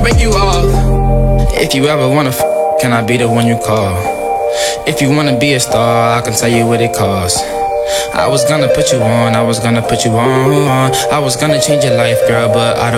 break you off. If you ever wanna can I be the one you call? If you wanna be a star, I can tell you what it costs. I was gonna put you on, I was gonna put you on, I was gonna change your life, girl, but I don't